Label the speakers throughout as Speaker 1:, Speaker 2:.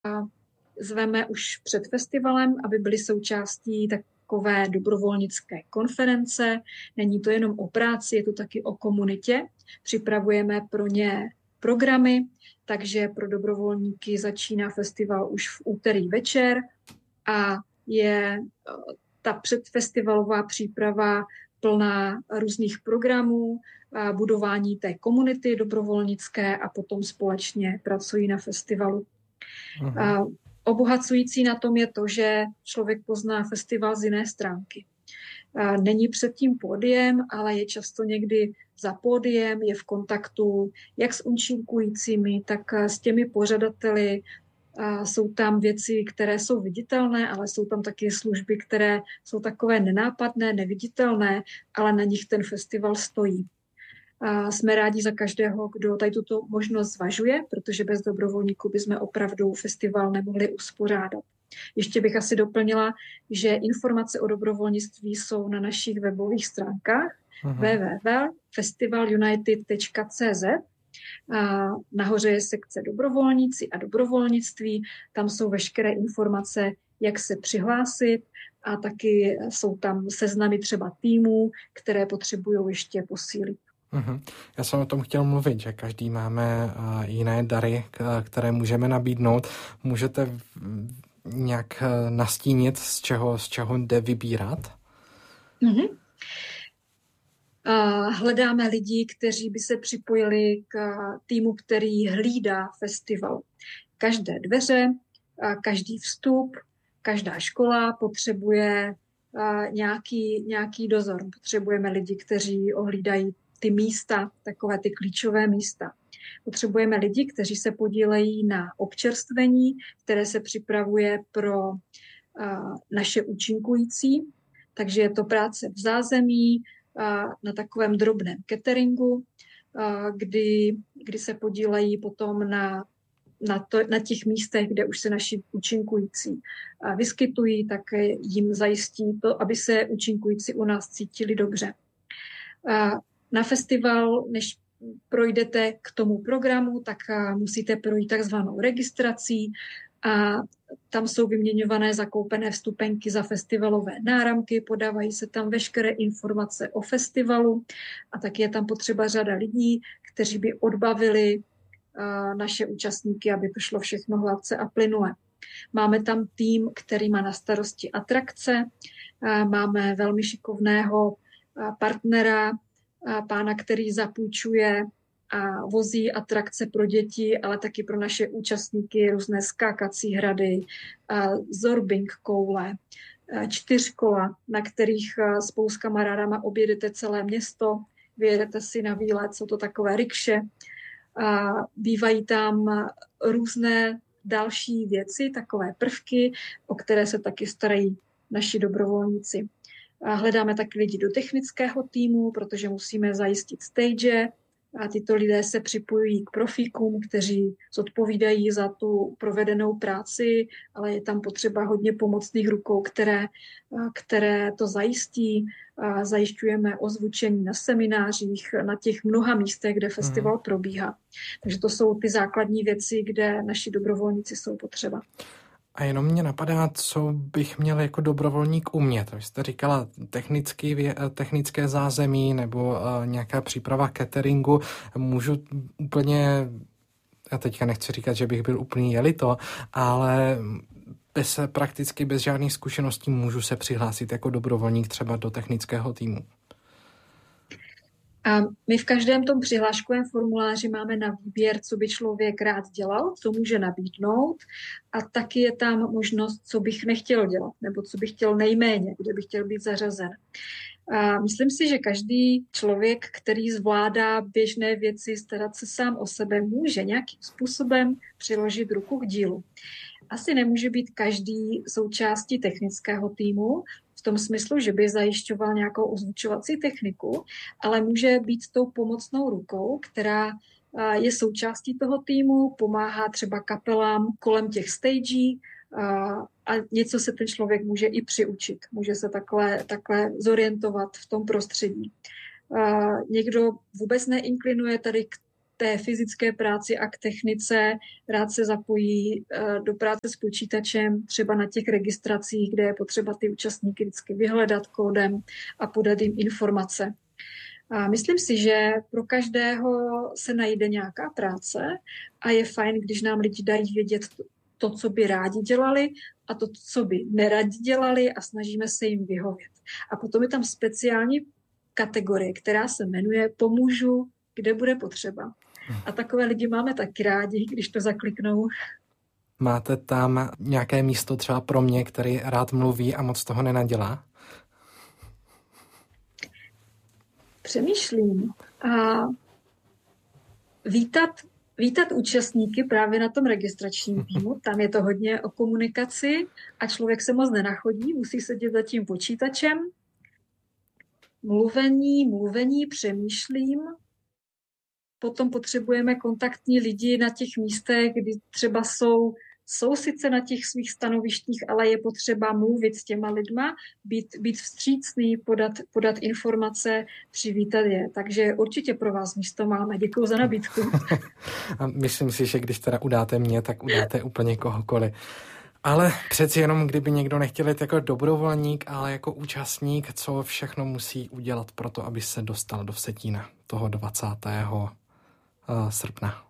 Speaker 1: zveme už před festivalem, aby byli součástí takové dobrovolnické konference. Není to jenom o práci, je to taky o komunitě. Připravujeme pro ně programy, takže pro dobrovolníky začíná festival už v úterý večer a je ta předfestivalová příprava plná různých programů, budování té komunity dobrovolnické a potom společně pracují na festivalu. Obohacující na tom je to, že člověk pozná festival z jiné stránky. Není před tím pódiem, ale je často někdy za pódiem, je v kontaktu jak s účinkujícími, tak s těmi pořadateli. Jsou tam věci, které jsou viditelné, ale jsou tam taky služby, které jsou takové nenápadné, neviditelné, ale na nich ten festival stojí. Jsme rádi za každého, kdo tady tuto možnost zvažuje, protože bez dobrovolníků bychom opravdu festival nemohli uspořádat. Ještě bych asi doplnila, že informace o dobrovolnictví jsou na našich webových stránkách www.festivalunited.cz. Nahoře je sekce dobrovolníci a dobrovolnictví. Tam jsou veškeré informace, jak se přihlásit a taky jsou tam seznamy třeba týmů, které potřebují ještě posílit.
Speaker 2: Já jsem o tom chtěl mluvit, že každý máme jiné dary, které můžeme nabídnout. Můžete nějak nastínit, z čeho jde vybírat?
Speaker 1: Hledáme lidi, kteří by se připojili k týmu, který hlídá festival. Každé dveře, každý vstup, každá škola potřebuje nějaký dozor. Potřebujeme lidi, kteří ohlídají ty místa, takové ty klíčové místa. Potřebujeme lidi, kteří se podílejí na občerstvení, které se připravuje pro naše účinkující. Takže je to práce v zázemí, na takovém drobném cateringu, kdy se podílejí potom na těch místech, kde už se naši účinkující vyskytují, tak jim zajistí to, aby se účinkující u nás cítili dobře. Na festival, než projdete k tomu programu, tak musíte projít takzvanou registrací a tam jsou vyměňované zakoupené vstupenky za festivalové náramky, podávají se tam veškeré informace o festivalu a tak je tam potřeba řada lidí, kteří by odbavili naše účastníky, aby to šlo všechno hladce a plynule. Máme tam tým, který má na starosti atrakce, máme velmi šikovného partnera, pána, který zapůjčuje a vozí atrakce pro děti, ale taky pro naše účastníky, různé skákací hrady, zorbing koule, 4kola, na kterých spolu s kamarádama objedete celé město, vyjedete si na výlet, jsou to takové rikše. Bývají tam různé další věci, takové prvky, o které se taky starají naši dobrovolníci. Hledáme taky lidi do technického týmu, protože musíme zajistit stage a tyto lidé se připojují k profíkům, kteří zodpovídají za tu provedenou práci, ale je tam potřeba hodně pomocných rukou, které to zajistí. Zajišťujeme ozvučení na seminářích, na těch mnoha místech, kde festival probíhá. Takže to jsou ty základní věci, kde naši dobrovolníci jsou potřeba.
Speaker 2: A jenom mě napadá, co bych měl jako dobrovolník umět. Vy jste říkala technické zázemí nebo nějaká příprava cateringu. Můžu úplně, já teďka nechci říkat, že bych byl úplný jelito, ale prakticky bez žádných zkušeností můžu se přihlásit jako dobrovolník třeba do technického týmu.
Speaker 1: A my v každém tom přihláškovém formuláři máme na výběr, co by člověk rád dělal, co může nabídnout a taky je tam možnost, co bych nechtěl dělat nebo co bych chtěl nejméně, kde bych chtěl být zařazen. A myslím si, že každý člověk, který zvládá běžné věci, starat se sám o sebe, může nějakým způsobem přiložit ruku k dílu. Asi nemůže být každý součástí technického týmu, v tom smyslu, že by zajišťoval nějakou ozvučovací techniku, ale může být tou pomocnou rukou, která je součástí toho týmu, pomáhá třeba kapelám kolem těch stagí a něco se ten člověk může i přiučit. Může se takhle zorientovat v tom prostředí. Někdo vůbec neinklinuje tady k té fyzické práci a k technice, rád se zapojí do práce s počítačem, třeba na těch registracích, kde je potřeba ty účastníky vždycky vyhledat kódem a podat jim informace. A myslím si, že pro každého se najde nějaká práce a je fajn, když nám lidi dají vědět to, co by rádi dělali a to, co by neradi dělali a snažíme se jim vyhovět. A potom je tam speciální kategorie, která se jmenuje Pomůžu, kde bude potřeba. A takové lidi máme taky rádi, když to zakliknou.
Speaker 2: Máte tam nějaké místo třeba pro mě, který rád mluví a moc toho nenadělá?
Speaker 1: Přemýšlím. A vítat účastníky právě na tom registračním týmu. Tam je to hodně o komunikaci a člověk se moc nenachodí, musí sedět za tím počítačem. Mluvení, přemýšlím. Potom potřebujeme kontaktní lidi na těch místech, kdy třeba jsou sice na těch svých stanovištích, ale je potřeba mluvit s těma lidma, být vstřícný, podat informace, přivítat je. Takže určitě pro vás místo máme. Děkuju za nabídku.
Speaker 2: A myslím si, že když teda udáte mě, tak udáte úplně kohokoliv. Ale přeci jenom, kdyby někdo nechtěl jít jako dobrovolník, ale jako účastník, co všechno musí udělat pro to, aby se dostal do Vsetína toho 20. srpna.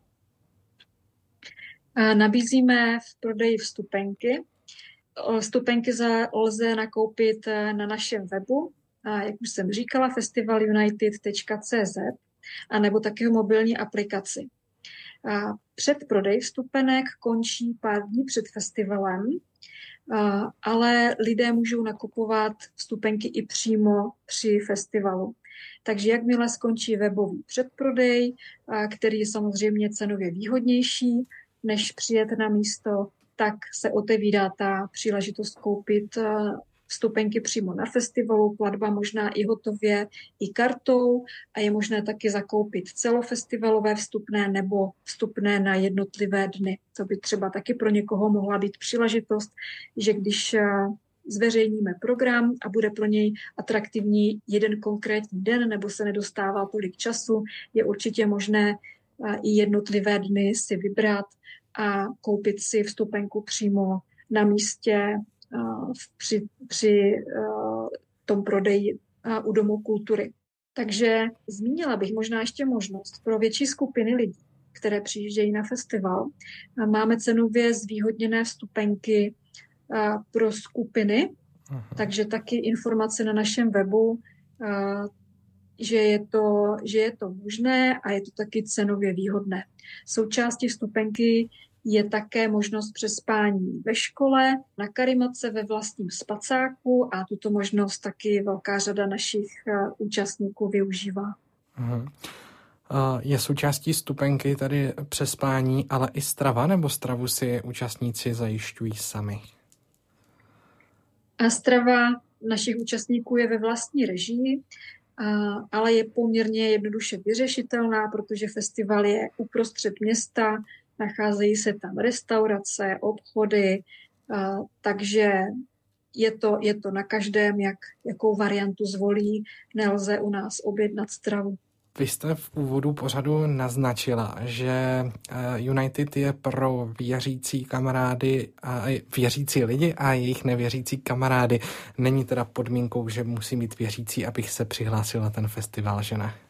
Speaker 1: Nabízíme v prodeji vstupenky. Vstupenky lze nakoupit na našem webu, jak už jsem říkala, festivalunited.cz, anebo také v mobilní aplikaci. Předprodej vstupenek končí pár dní před festivalem, ale lidé můžou nakupovat vstupenky i přímo při festivalu. Takže jakmile skončí webový předprodej, který je samozřejmě cenově výhodnější, než přijet na místo, tak se otevírá ta příležitost koupit vstupenky přímo na festivalu, platba možná i hotově, i kartou a je možné taky zakoupit celofestivalové vstupné nebo vstupné na jednotlivé dny. To by třeba taky pro někoho mohla být příležitost, že když zveřejníme program a bude pro něj atraktivní jeden konkrétní den nebo se nedostává tolik času, je určitě možné i jednotlivé dny si vybrat a koupit si vstupenku přímo na místě při tom prodeji u Domu kultury. Takže zmínila bych možná ještě možnost pro větší skupiny lidí, které přijíždějí na festival. Máme cenově zvýhodněné vstupenky pro skupiny, takže taky informace na našem webu, že je to možné a je to taky cenově výhodné. Součástí vstupenky je také možnost přespání ve škole, na karimatce ve vlastním spacáku a tuto možnost taky velká řada našich účastníků využívá.
Speaker 2: Je součástí vstupenky tady přespání, ale i strava, nebo stravu si účastníci zajišťují sami?
Speaker 1: A strava našich účastníků je ve vlastní režii, ale je poměrně jednoduše vyřešitelná, protože festival je uprostřed města, nacházejí se tam restaurace, obchody, takže je to na každém, jakou variantu zvolí, nelze u nás objednat stravu.
Speaker 2: Vy jste v úvodu pořadu naznačila, že United je pro věřící kamarády, věřící lidi a jejich nevěřící kamarády. Není teda podmínkou, že musí být věřící, abych se přihlásil na ten festival, že ne?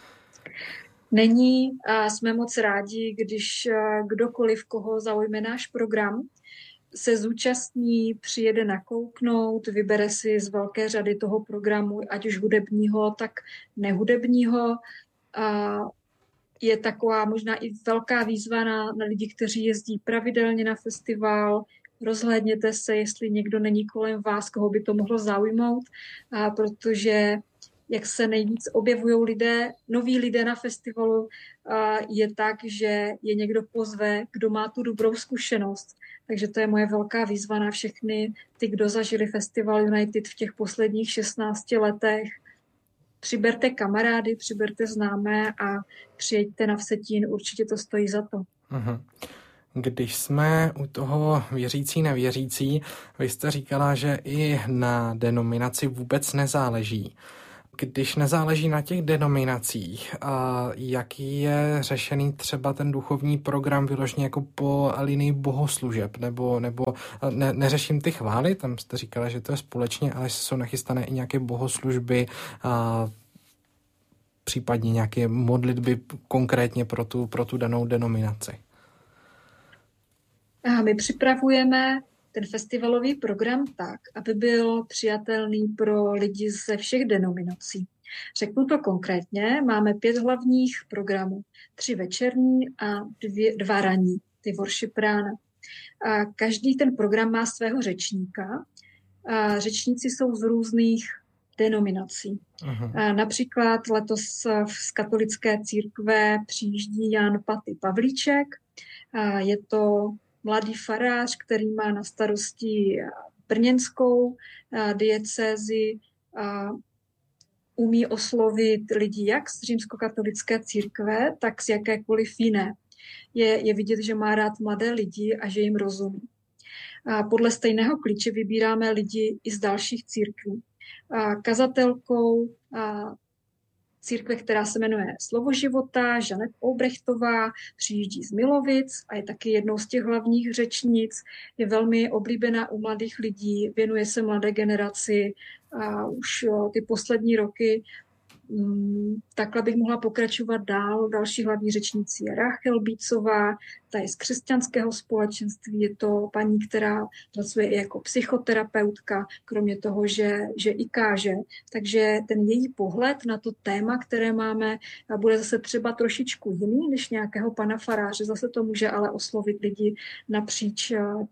Speaker 1: Není a jsme moc rádi, když kdokoliv, koho zaujme náš program, se zúčastní, přijede nakouknout, vybere si z velké řady toho programu, ať už hudebního, tak nehudebního. A je taková možná i velká výzva na lidi, kteří jezdí pravidelně na festival. Rozhlédněte se, jestli někdo není kolem vás, koho by to mohlo zaujmout, protože jak se nejvíc objevují noví lidé na festivalu, je tak, že je někdo pozve, kdo má tu dobrou zkušenost. Takže to je moje velká výzva na všechny ty, kdo zažili Festival United v těch posledních 16 letech. Přiberte kamarády, přiberte známé a přijeďte na Vsetín, určitě to stojí za to.
Speaker 2: Když jsme u toho věřící, nevěřící, vy jste říkala, že i na denominaci vůbec nezáleží. Když nezáleží na těch denominacích, jaký je řešený třeba ten duchovní program vyložený jako po linii bohoslužeb, nebo neřeším ty chvály, tam jste říkala, že to je společně, ale jsou nachystané i nějaké bohoslužby, případně nějaké modlitby konkrétně pro tu danou denominaci.
Speaker 1: My připravujeme ten festivalový program tak, aby byl přijatelný pro lidi ze všech denominací. Řeknu to konkrétně, máme 5 hlavních programů, 3 večerní a 2 ranní, ty worship rána. A každý ten program má svého řečníka. A řečníci jsou z různých denominací. Například letos z katolické církve přijíždí Jan Paty Pavlíček. Je to mladý farář, který má na starosti brněnskou diecézi, umí oslovit lidi jak z římskokatolické církve, tak z jakékoliv jiné. Je vidět, že má rád mladé lidi a že jim rozumí. Podle stejného klíče vybíráme lidi i z dalších církví. Kazatelkou církve, která se jmenuje Slovo života, Žanet Olbrechtová, přijíždí z Milovic a je taky jednou z těch hlavních řečnic. Je velmi oblíbená u mladých lidí, věnuje se mladé generaci a už ty poslední roky takhle bych mohla pokračovat dál. Další hlavní řečnicí je Rachel Bícová, ta je z křesťanského společenství, je to paní, která pracuje i jako psychoterapeutka, kromě toho, že i káže. Takže ten její pohled na to téma, které máme, bude zase třeba trošičku jiný než nějakého pana faráře. Zase to může ale oslovit lidi napříč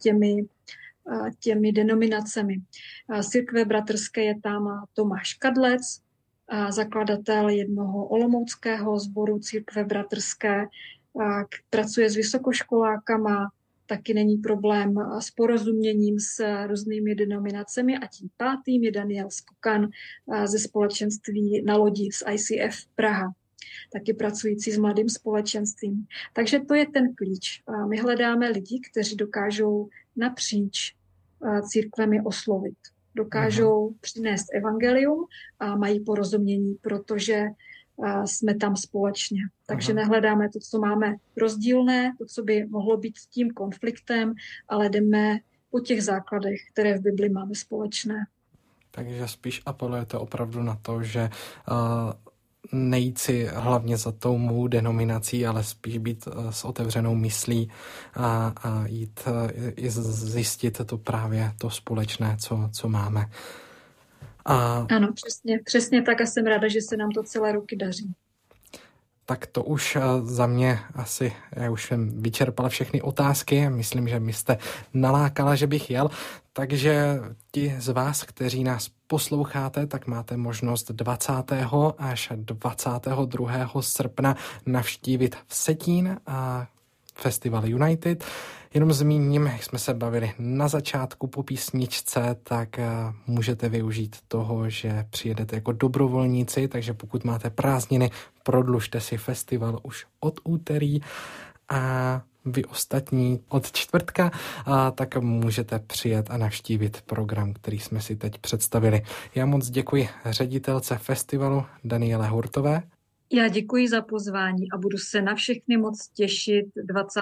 Speaker 1: těmi denominacemi. Z církve bratrské je tam Tomáš Kadlec, zakladatel jednoho olomouckého sboru církve bratrské, pracuje s vysokoškolákama, taky není problém s porozuměním s různými denominacemi a tím 5. je Daniel Skokan ze společenství na lodi z ICF Praha, taky pracující s mladým společenstvím. Takže to je ten klíč. My hledáme lidi, kteří dokážou napříč církvemi oslovit. Dokážou přinést evangelium a mají porozumění, protože jsme tam společně. Takže nehledáme to, co máme rozdílné, to, co by mohlo být tím konfliktem, ale jdeme po těch základech, které v Bibli máme společné.
Speaker 2: Takže spíš apelujete opravdu na to, že nejít si hlavně za tou mou denominací, ale spíš být s otevřenou myslí a jít i zjistit to právě to společné, co máme.
Speaker 1: Ano, přesně tak a jsem ráda, že se nám to celé roky daří.
Speaker 2: Tak to už za mě asi, já už jsem vyčerpala všechny otázky, myslím, že mi jste nalákala, že bych jel, takže ti z vás, kteří nás posloucháte, tak máte možnost 20. až 22. srpna navštívit Vsetín a Festival United. Jenom zmíním, jak jsme se bavili na začátku po písničce, tak můžete využít toho, že přijedete jako dobrovolníci, takže pokud máte prázdniny, prodlužte si festival už od úterý a vy ostatní od čtvrtka, tak můžete přijet a navštívit program, který jsme si teď představili. Já moc děkuji ředitelce festivalu Daniele Hurtové.
Speaker 1: Já děkuji za pozvání a budu se na všechny moc těšit 20.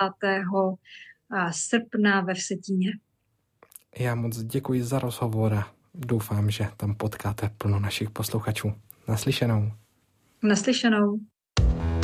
Speaker 1: srpna ve Vsetíně.
Speaker 2: Já moc děkuji za rozhovor a doufám, že tam potkáte plno našich posluchačů. Naslyšenou.
Speaker 1: Naslyšenou.